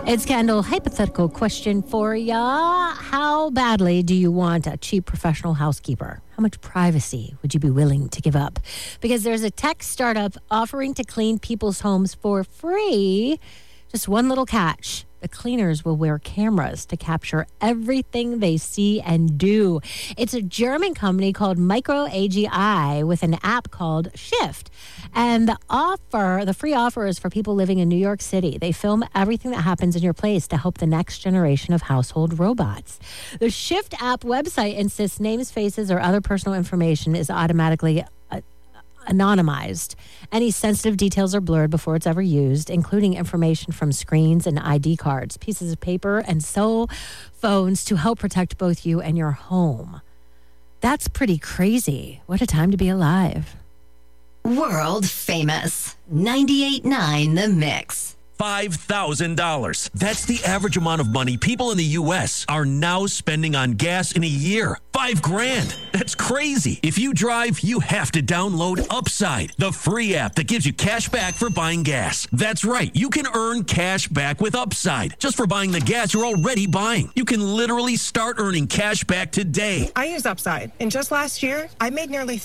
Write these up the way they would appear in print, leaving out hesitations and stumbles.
It's Kendall. Hypothetical question for ya. How badly do you want a cheap professional housekeeper? How much privacy would you be willing to give up? Because there's a tech startup offering to clean people's homes for free. Just one little catch. The cleaners will wear cameras to capture everything they see and do. It's a German company called Micro AGI with an app called Shift. And the free offer is for people living in New York City. They film everything that happens in your place to help the next generation of household robots. The Shift app website insists names, faces, or other personal information is automatically anonymized. Any sensitive details are blurred before it's ever used, including information from screens and ID cards, pieces of paper, and cell phones to help protect both you and your home. That's pretty crazy. What a time to be alive. World famous. 98.9 The Mix. $5,000. That's the average amount of money people in the U.S. are now spending on gas in a year. $5,000. That's crazy. If you drive, you have to download Upside, the free app that gives you cash back for buying gas. That's right. You can earn cash back with Upside just for buying the gas you're already buying. You can literally start earning cash back today. I use Upside, and just last year, I made nearly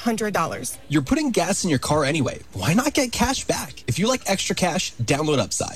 $300. You're putting gas in your car anyway. Why not get cash back? If you like extra cash, download Upside.